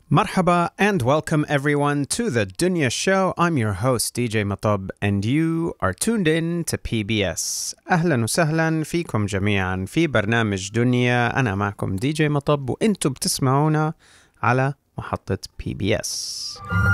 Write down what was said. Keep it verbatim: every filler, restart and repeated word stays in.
Marhaba and welcome everyone to the Dunya Show. I'm your host D J Matab and you are tuned in to P B S. أهلا وسهلا فيكم جميعا في برنامج دنيا. أنا معكم دي جي مطب وانتم بتسمعونا على محطة بي بي إس.